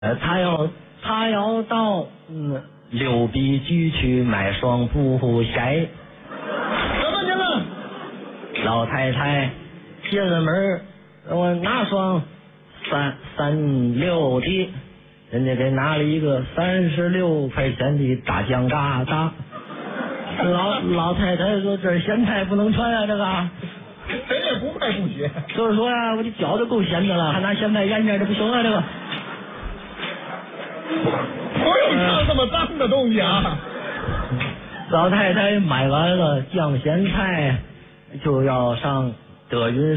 他要到六必居去买双布鞋。 怎么去了？ 老太太进了门，我拿双36的，人家给拿了一个36块钱的大酱疙瘩。老太太说：“这咸菜不能穿啊，这个。” 谁也不卖布鞋。 就是说呀，我的脚都够咸的了，还拿咸菜腌着，这不行啊，这个。 不用唱这么脏的东西啊！ 老太太买完了酱咸菜，就要上德云